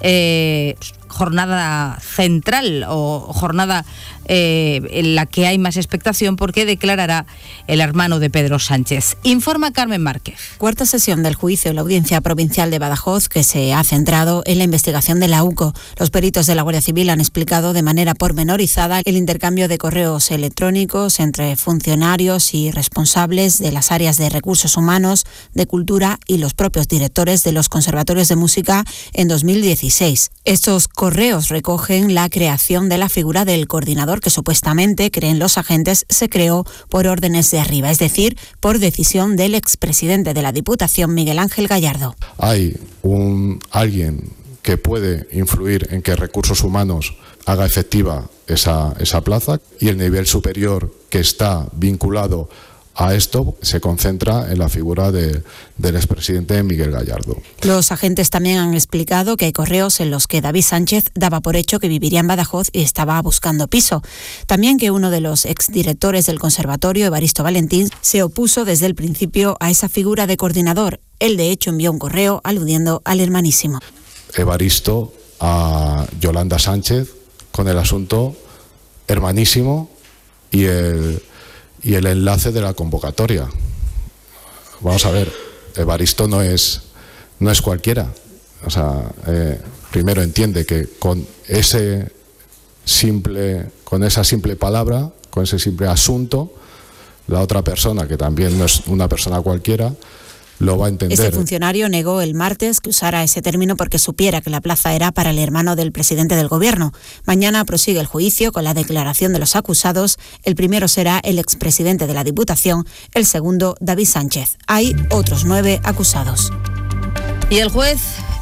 jornada central o jornada en la que hay más expectación porque declarará el hermano de Pedro Sánchez. Informa Carmen Márquez. Cuarta sesión del juicio en la Audiencia Provincial de Badajoz que se ha centrado en la investigación de la UCO. Los peritos de la Guardia Civil han explicado de manera pormenorizada el intercambio de correos electrónicos entre funcionarios y responsables de las áreas de recursos humanos, de cultura y los propios directores de los conservatorios de música en 2016. Estos correos recogen la creación de la figura del coordinador que supuestamente, creen los agentes, se creó por órdenes de arriba, es decir, por decisión del expresidente de la Diputación, Miguel Ángel Gallardo. Hay alguien que puede influir en que Recursos Humanos haga efectiva esa plaza y el nivel superior que está vinculado a esto se concentra en la figura del expresidente Miguel Gallardo. Los agentes también han explicado que hay correos en los que David Sánchez daba por hecho que viviría en Badajoz y estaba buscando piso. También que uno de los exdirectores del conservatorio, Evaristo Valentín, se opuso desde el principio a esa figura de coordinador. Él, de hecho, envió un correo aludiendo al hermanísimo. Evaristo a Yolanda Sánchez con el asunto hermanísimo y el enlace de la convocatoria. Vamos a ver, Evaristo no es cualquiera. O sea, primero entiende que con esa simple palabra, con ese simple asunto, la otra persona, que también no es una persona cualquiera, lo va a entender. Este funcionario negó el martes que usara ese término porque supiera que la plaza era para el hermano del presidente del Gobierno. Mañana prosigue el juicio con la declaración de los acusados. El primero será el expresidente de la Diputación, el segundo David Sánchez. Hay otros 9 acusados. Y el juez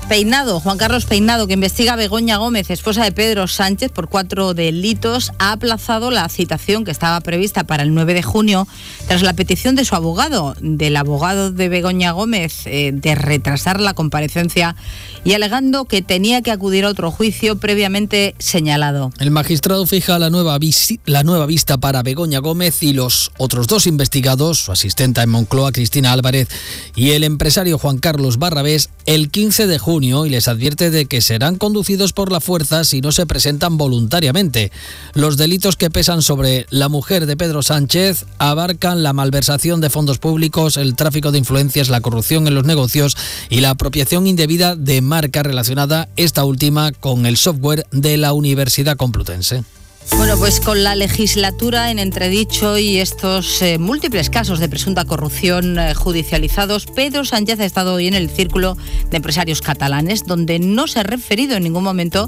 Peinado, Juan Carlos Peinado, que investiga a Begoña Gómez, esposa de Pedro Sánchez, por 4 delitos, ha aplazado la citación que estaba prevista para el 9 de junio tras la petición de su abogado, del abogado de Begoña Gómez, de retrasar la comparecencia y alegando que tenía que acudir a otro juicio previamente señalado. El magistrado fija la nueva vista para Begoña Gómez y los otros 2 investigados, su asistenta en Moncloa, Cristina Álvarez, y el empresario Juan Carlos Barrabés, el 15 de junio, y les advierte de que serán conducidos por la fuerza si no se presentan voluntariamente. Los delitos que pesan sobre la mujer de Pedro Sánchez abarcan la malversación de fondos públicos, el tráfico de influencias, la corrupción en los negocios y la apropiación indebida de marca relacionada, esta última, con el software de la Universidad Complutense. Bueno, pues con la legislatura en entredicho y estos múltiples casos de presunta corrupción judicializados, Pedro Sánchez ha estado hoy en el Círculo de Empresarios Catalanes, donde no se ha referido en ningún momento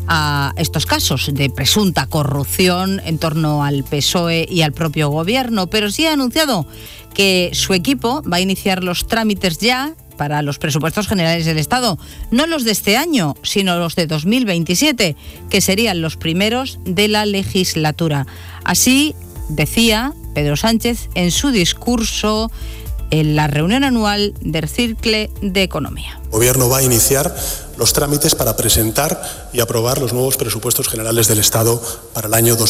a estos casos de presunta corrupción en torno al PSOE y al propio gobierno, pero sí ha anunciado que su equipo va a iniciar los trámites ya para los presupuestos generales del Estado, no los de este año, sino los de 2027, que serían los primeros de la legislatura. Así decía Pedro Sánchez en su discurso en la reunión anual del Cercle de Economía. El Gobierno va a iniciar los trámites para presentar y aprobar los nuevos presupuestos generales del Estado para el año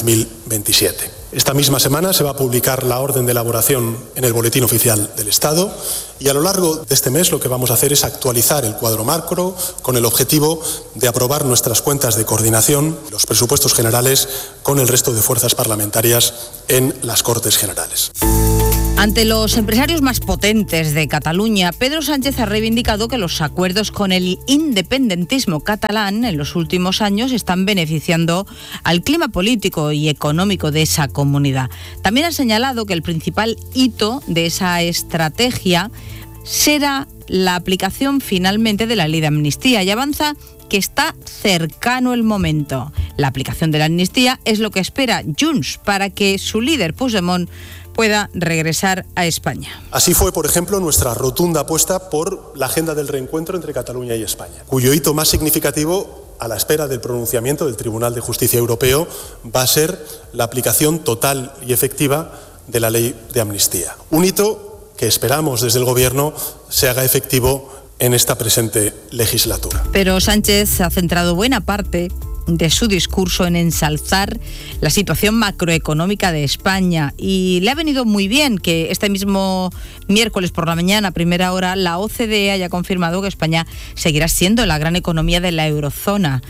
2027. Esta misma semana se va a publicar la orden de elaboración en el Boletín Oficial del Estado y a lo largo de este mes lo que vamos a hacer es actualizar el cuadro macro con el objetivo de aprobar nuestras cuentas de coordinación, los presupuestos generales, con el resto de fuerzas parlamentarias en las Cortes Generales. Ante los empresarios más potentes de Cataluña, Pedro Sánchez ha reivindicado que los acuerdos con el independentismo catalán en los últimos años están beneficiando al clima político y económico de esa comunidad. También ha señalado que el principal hito de esa estrategia será la aplicación finalmente de la ley de amnistía y avanza que está cercano el momento. La aplicación de la amnistía es lo que espera Junts para que su líder Puigdemont pueda regresar a España. Así fue, por ejemplo, nuestra rotunda apuesta por la agenda del reencuentro entre Cataluña y España, cuyo hito más significativo, a la espera del pronunciamiento del Tribunal de Justicia Europeo, va a ser la aplicación total y efectiva de la ley de amnistía. Un hito que esperamos desde el Gobierno se haga efectivo en esta presente legislatura. Pero Sánchez ha centrado buena parte de su discurso en ensalzar la situación macroeconómica de España y le ha venido muy bien que este mismo miércoles por la mañana, a primera hora, la OCDE haya confirmado que España seguirá siendo la gran economía de la eurozona,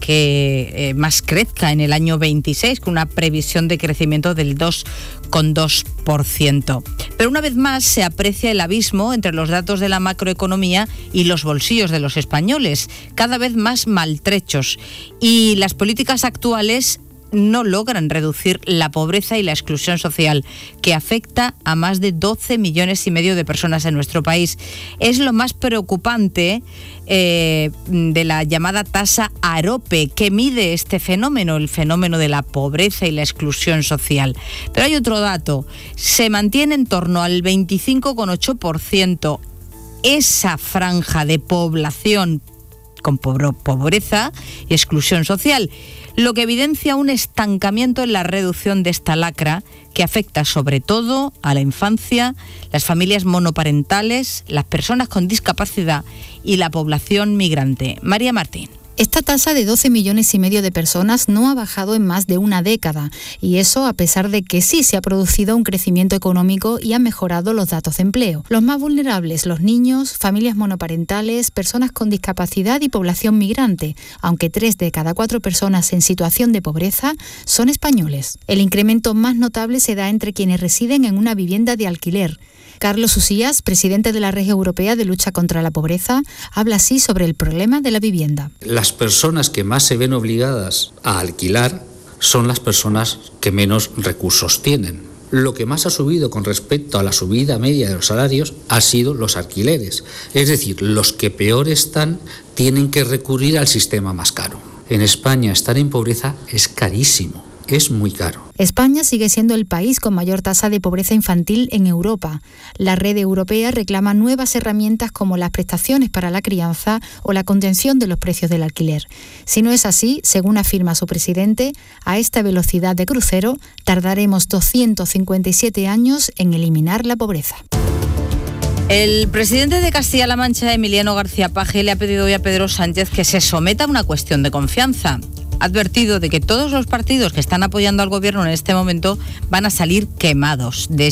que más crezca en el año 26, con una previsión de crecimiento del 2,2%. Pero una vez más se aprecia el abismo entre los datos de la macroeconomía y los bolsillos de los españoles, cada vez más maltrechos, y las políticas actuales no logran reducir la pobreza y la exclusión social, que afecta a más de 12 millones y medio de personas en nuestro país. Es lo más preocupante de la llamada tasa AROPE, que mide este fenómeno, el fenómeno de la pobreza y la exclusión social. Pero hay otro dato: se mantiene en torno al 25,8% esa franja de población con pobreza y exclusión social, lo que evidencia un estancamiento en la reducción de esta lacra que afecta sobre todo a la infancia, las familias monoparentales, las personas con discapacidad y la población migrante. María Martín. Esta tasa de 12 millones y medio de personas no ha bajado en más de una década, y eso a pesar de que sí se ha producido un crecimiento económico y han mejorado los datos de empleo. Los más vulnerables, los niños, familias monoparentales, personas con discapacidad y población migrante, aunque 3 de cada 4 personas en situación de pobreza son españoles. El incremento más notable se da entre quienes residen en una vivienda de alquiler. Carlos Usías, presidente de la Red Europea de Lucha contra la Pobreza, habla así sobre el problema de la vivienda. Las personas que más se ven obligadas a alquilar son las personas que menos recursos tienen. Lo que más ha subido con respecto a la subida media de los salarios ha sido los alquileres. Es decir, los que peor están tienen que recurrir al sistema más caro. En España estar en pobreza es carísimo. es muy caro. España sigue siendo el país con mayor tasa de pobreza infantil en Europa. La red europea reclama nuevas herramientas como las prestaciones para la crianza o la contención de los precios del alquiler. Si no es así, según afirma su presidente, a esta velocidad de crucero tardaremos 257 años en eliminar la pobreza. El presidente de Castilla-La Mancha, Emiliano García Paje, le ha pedido hoy a Pedro Sánchez que se someta a una cuestión de confianza. Ha advertido de que todos los partidos que están apoyando al gobierno en este momento van a salir quemados de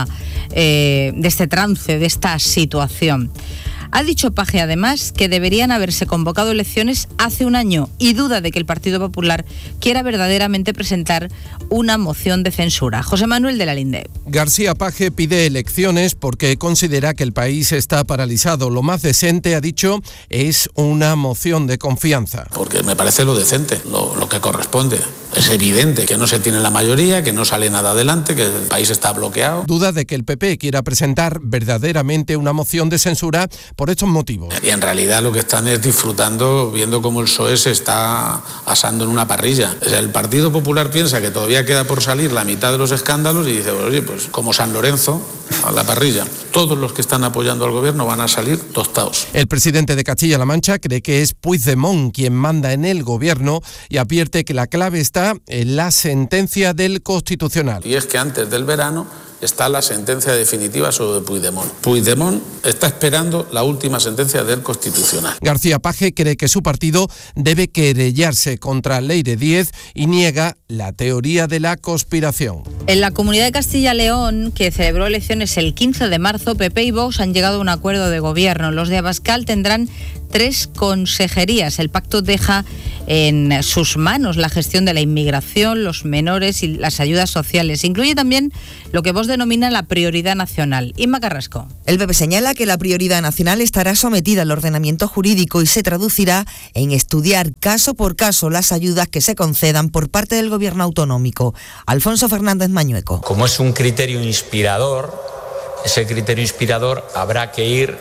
este trance, de esta situación. Ha dicho Paje, además, que deberían haberse convocado elecciones hace un año y duda de que el Partido Popular quiera verdaderamente presentar una moción de censura. José Manuel de la Linde. García Paje pide elecciones porque considera que el país está paralizado. Lo más decente, ha dicho, es una moción de confianza. Porque me parece lo decente, lo que corresponde. Es evidente que no se tiene la mayoría, que no sale nada adelante, que el país está bloqueado. Duda de que el PP quiera presentar verdaderamente una moción de censura por estos motivos. Y en realidad lo que están es disfrutando, viendo cómo el PSOE se está asando en una parrilla. O sea, el Partido Popular piensa que todavía queda por salir la mitad de los escándalos y dice, oye, pues como San Lorenzo, a la parrilla. Todos los que están apoyando al gobierno van a salir tostados. El presidente de Castilla-La Mancha cree que es Puigdemont quien manda en el gobierno y advierte que la clave está en la sentencia del Constitucional. Y es que antes del verano está la sentencia definitiva sobre Puigdemont. Puigdemont está esperando la última sentencia del Constitucional. García Paje cree que su partido debe querellarse contra Leire Díez y niega la teoría de la conspiración. En la Comunidad de Castilla-León, que celebró elecciones el 15 de marzo, PP y Vox han llegado a un acuerdo de gobierno. Los de Abascal tendrán 3 consejerías. El pacto deja en sus manos la gestión de la inmigración, los menores y las ayudas sociales. Incluye también lo que Vox denomina la prioridad nacional. Inma Carrasco. El PP señala que la prioridad nacional estará sometida al ordenamiento jurídico y se traducirá en estudiar caso por caso las ayudas que se concedan por parte del gobierno autonómico. Alfonso Fernández Mañueco. Como es un criterio inspirador, ese criterio inspirador habrá que ir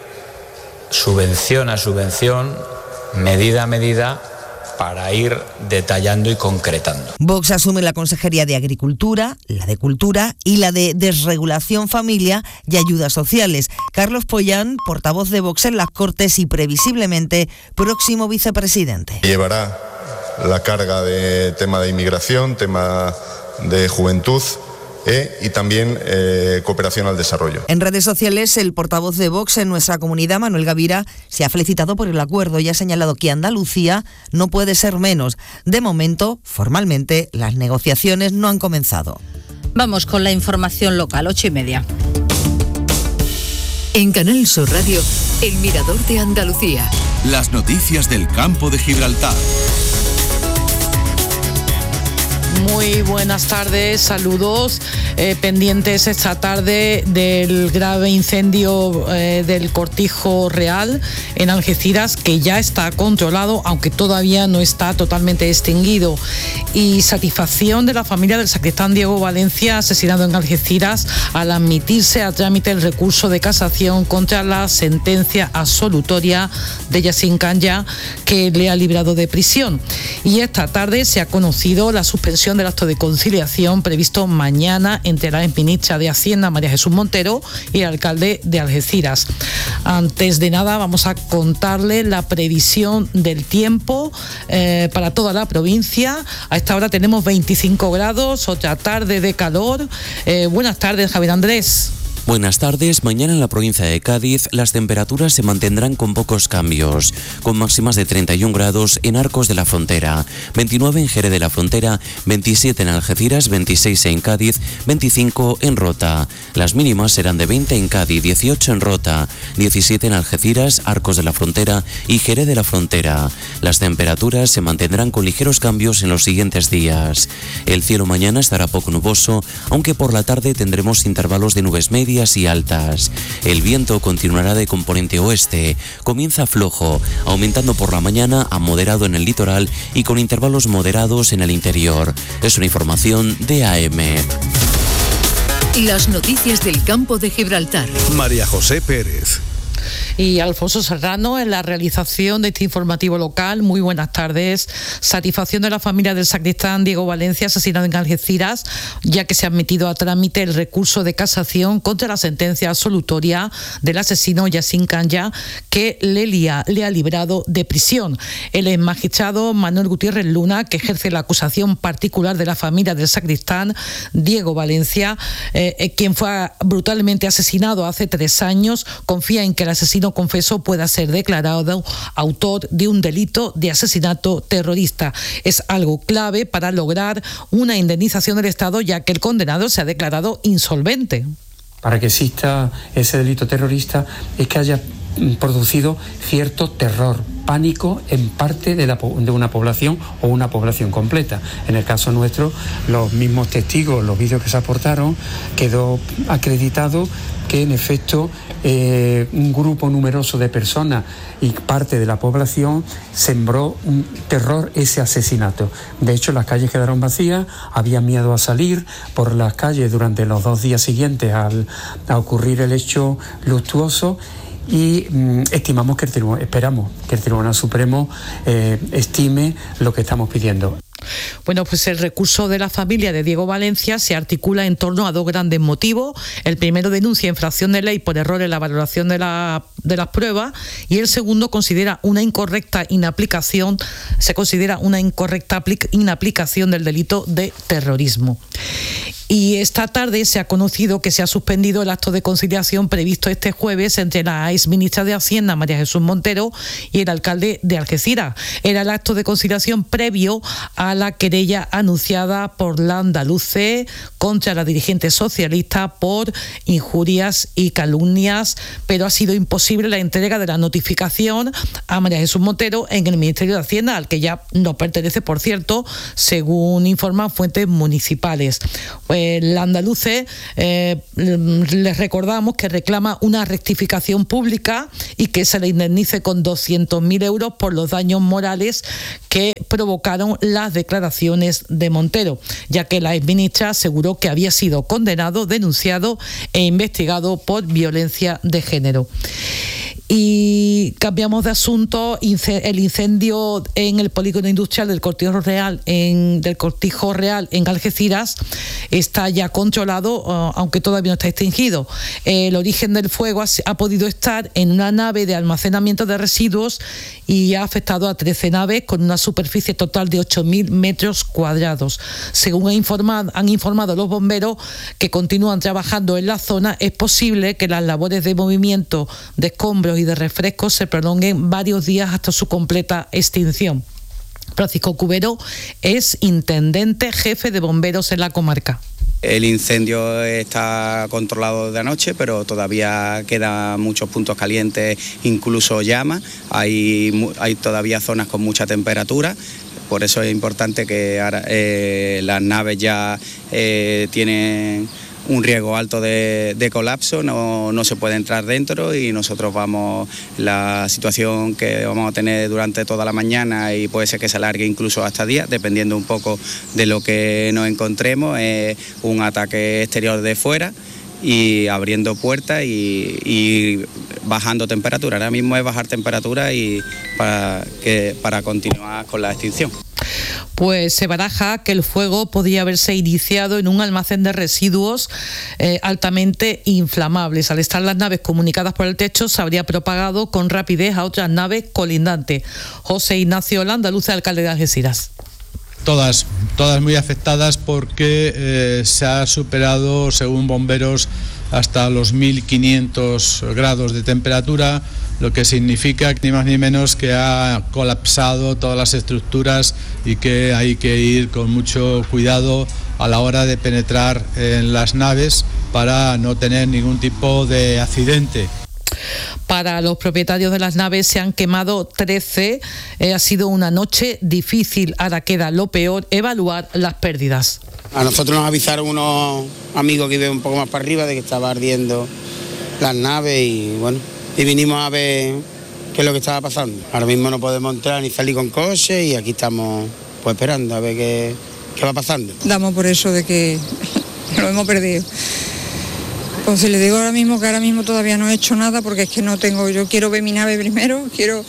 subvención a subvención, medida a medida, para ir detallando y concretando. Vox asume la Consejería de Agricultura, la de Cultura y la de Desregulación, Familia y Ayudas Sociales. Carlos Pollán, portavoz de Vox en las Cortes y previsiblemente próximo vicepresidente. Llevará la carga de tema de inmigración, tema de juventud, y también cooperación al desarrollo. En redes sociales, el portavoz de Vox en nuestra comunidad, Manuel Gavira, se ha felicitado por el acuerdo y ha señalado que Andalucía no puede ser menos. De momento, formalmente, las negociaciones no han comenzado. Vamos con la información local, 8:30. En Canal Sur Radio, El Mirador de Andalucía. Las noticias del campo de Gibraltar. Muy buenas tardes, saludos. Pendientes esta tarde del grave incendio del Cortijo Real en Algeciras, que ya está controlado, aunque todavía no está totalmente extinguido. Y satisfacción de la familia del sacristán Diego Valencia, asesinado en Algeciras, al admitirse a trámite el recurso de casación contra la sentencia absolutoria de Yacine Canya, que le ha librado de prisión. Y esta tarde se ha conocido la suspensión del acto de conciliación previsto mañana entre la ministra de Hacienda, María Jesús Montero, y el alcalde de Algeciras. Antes de nada, vamos a contarle la previsión del tiempo para toda la provincia. A esta hora tenemos 25 grados, otra tarde de calor. Buenas tardes, Javier Andrés. Buenas tardes. Mañana en la provincia de Cádiz las temperaturas se mantendrán con pocos cambios, con máximas de 31 grados en Arcos de la Frontera, 29 en Jerez de la Frontera, 27 en Algeciras, 26 en Cádiz, 25 en Rota. Las mínimas serán de 20 en Cádiz, 18 en Rota, 17 en Algeciras, Arcos de la Frontera y Jerez de la Frontera. Las temperaturas se mantendrán con ligeros cambios en los siguientes días. El cielo mañana estará poco nuboso, aunque por la tarde tendremos intervalos de nubes medias y altas. El viento continuará de componente oeste, comienza flojo, aumentando por la mañana a moderado en el litoral y con intervalos moderados en el interior. Es una información de AM. Las noticias del campo de Gibraltar. María José Pérez. y Alfonso Serrano en la realización de este informativo local. Muy buenas tardes. Satisfacción de la familia del sacristán Diego Valencia, asesinado en Algeciras, ya que se ha admitido a trámite el recurso de casación contra la sentencia absolutoria del asesino Yassin Kanya, que le ha librado de prisión. El exmagistrado Manuel Gutiérrez Luna, que ejerce la acusación particular de la familia del sacristán Diego Valencia, quien fue brutalmente asesinado hace 3 años, confía en que el asesino confeso pueda ser declarado autor de un delito de asesinato terrorista. Es algo clave para lograr una indemnización del Estado, ya que el condenado se ha declarado insolvente. Para que exista ese delito terrorista es que haya producido cierto terror, pánico en parte de una población o una población completa. En el caso nuestro, los mismos testigos, los vídeos que se aportaron, quedó acreditado que en efecto un grupo numeroso de personas y parte de la población sembró un terror ese asesinato. De hecho, las calles quedaron vacías, había miedo a salir por las calles durante los 2 días siguientes a ocurrir el hecho luctuoso. Y esperamos que el Tribunal Supremo estime lo que estamos pidiendo. Bueno, pues el recurso de la familia de Diego Valencia se articula en torno a 2 grandes motivos. El primero denuncia infracción de ley por error en la valoración de las pruebas, y el segundo considera una incorrecta inaplicación del delito de terrorismo. Y esta tarde se ha conocido que se ha suspendido el acto de conciliación previsto este jueves entre la exministra de Hacienda, María Jesús Montero, y el alcalde de Algeciras. Era el acto de conciliación previo a la querella anunciada por la Andaluce contra la dirigente socialista por injurias y calumnias, pero ha sido imposible la entrega de la notificación a María Jesús Montero en el Ministerio de Hacienda, al que ya no pertenece, por cierto, según informan fuentes municipales. La Andaluce, les recordamos que reclama una rectificación pública y que se le indemnice con 200.000 euros por los daños morales que provocaron las declaraciones de Montero, ya que la exministra aseguró que había sido condenado, denunciado e investigado por violencia de género. Y cambiamos de asunto. El incendio en el polígono industrial del Cortijo Real en Algeciras está ya controlado, aunque todavía no está extinguido. El origen del fuego ha podido estar en una nave de almacenamiento de residuos y ha afectado a 13 naves con una superficie total de 8.000 metros cuadrados. Según han informado los bomberos, que continúan trabajando en la zona, es posible que las labores de movimiento de escombros y de refrescos se prolonguen varios días hasta su completa extinción. Francisco Cubero es intendente jefe de bomberos en la comarca. El incendio está controlado de anoche, pero todavía quedan muchos puntos calientes, incluso llamas. Hay todavía zonas con mucha temperatura. Por eso es importante que ahora, las naves ya tienen un riesgo alto de colapso, no se puede entrar dentro, y nosotros la situación que vamos a tener durante toda la mañana, y puede ser que se alargue incluso hasta día, dependiendo un poco de lo que nos encontremos, un ataque exterior de fuera y abriendo puertas y bajando temperatura. Ahora mismo es bajar temperatura y para continuar con la extinción. Pues se baraja que el fuego podría haberse iniciado en un almacén de residuos altamente inflamables. Al estar las naves comunicadas por el techo, se habría propagado con rapidez a otras naves colindantes. José Ignacio Landaluce, alcalde de Algeciras. Todas muy afectadas, porque se ha superado, según bomberos, hasta los 1.500 grados de temperatura, lo que significa ni más ni menos que ha colapsado todas las estructuras y que hay que ir con mucho cuidado a la hora de penetrar en las naves para no tener ningún tipo de accidente. Para los propietarios de las naves se han quemado 13. Ha sido una noche difícil. Ahora queda lo peor, evaluar las pérdidas. A nosotros nos avisaron unos amigos que viven un poco más para arriba de que estaba ardiendo las naves y vinimos a ver qué es lo que estaba pasando. Ahora mismo no podemos entrar ni salir con coche y aquí estamos pues esperando a ver qué va pasando. Damos por eso de que lo hemos perdido. Pues si le digo ahora mismo que ahora mismo todavía no he hecho nada porque es que no tengo, yo quiero ver mi nave primero,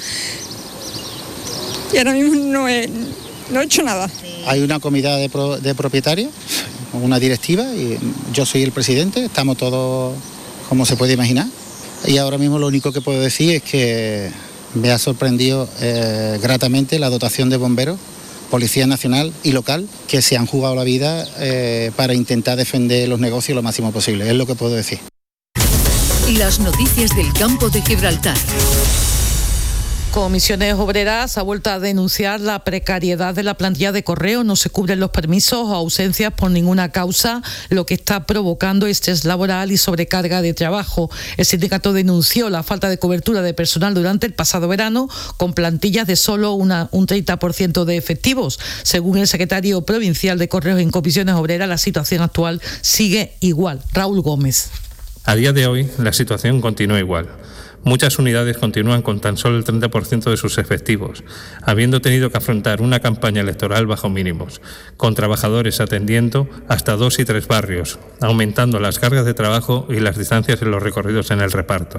y ahora mismo no he hecho nada. Hay una comité de propietarios, una directiva, y yo soy el presidente, estamos todos como se puede imaginar, y ahora mismo lo único que puedo decir es que me ha sorprendido gratamente la dotación de bomberos, Policía Nacional y local, que se han jugado la vida para intentar defender los negocios lo máximo posible, es lo que puedo decir. Las noticias del campo de Gibraltar. Comisiones Obreras ha vuelto a denunciar la precariedad de la plantilla de correo. No se cubren los permisos o ausencias por ninguna causa, lo que está provocando estrés laboral y sobrecarga de trabajo. El sindicato denunció la falta de cobertura de personal durante el pasado verano, con plantillas de solo un 30% de efectivos. Según el secretario provincial de Correos en Comisiones Obreras, la situación actual sigue igual. Raúl Gómez. A día de hoy, la situación continúa igual. Muchas unidades continúan con tan solo el 30% de sus efectivos, habiendo tenido que afrontar una campaña electoral bajo mínimos, con trabajadores atendiendo hasta 2 y 3 barrios, aumentando las cargas de trabajo y las distancias en los recorridos en el reparto.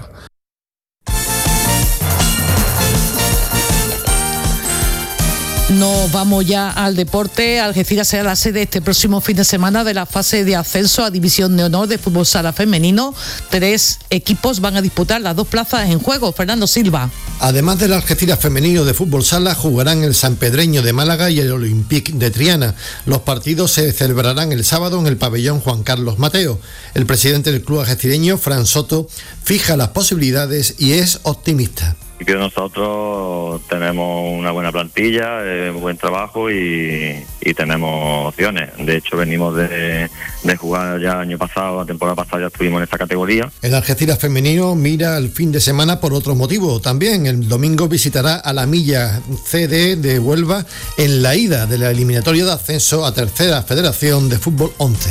Nos vamos ya al deporte. Algeciras será la sede este próximo fin de semana de la fase de ascenso a División de Honor de Fútbol Sala Femenino. 3 equipos van a disputar las 2 plazas en juego. Fernando Silva. Además del Algeciras femenino de fútbol sala, jugarán el Sanpedreño de Málaga y el Olympique de Triana. Los partidos se celebrarán el sábado en el pabellón Juan Carlos Mateo. El presidente del club algecireño, Fran Soto, fija las posibilidades y es optimista. Que nosotros tenemos una buena plantilla, buen trabajo y tenemos opciones. De hecho, venimos de jugar ya año pasado, la temporada pasada ya estuvimos en esta categoría. El Algeciras femenino mira el fin de semana por otro motivo. También el domingo visitará a la Milla CD de Huelva en la ida de la eliminatoria de ascenso a Tercera Federación de Fútbol 11.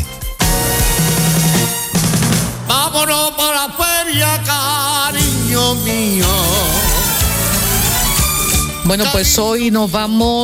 Vámonos para la feria, cariño mío. Bueno, pues hoy nos vamos